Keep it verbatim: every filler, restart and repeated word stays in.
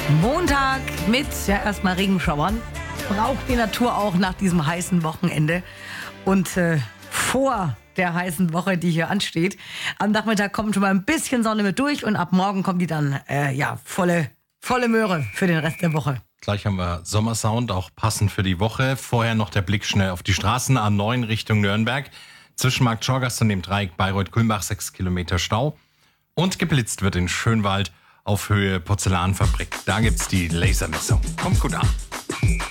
Montag mit ja erstmal Regenschauern. Braucht die Natur auch nach diesem heißen Wochenende. Und äh, vor der heißen Woche, die hier ansteht, am Nachmittag kommt schon mal ein bisschen Sonne mit durch und ab morgen kommt die dann äh, ja volle, volle Möhre für den Rest der Woche. Gleich haben wir Sommersound, auch passend für die Woche. Vorher noch der Blick schnell auf die Straßen A neun Richtung Nürnberg. Zwischen Markt Schorgast und dem Dreieck Bayreuth-Kulmbach sechs Kilometer Stau. Und geblitzt wird in Schönwald auf Höhe Porzellanfabrik. Da gibt's die Lasermessung. Kommt gut an.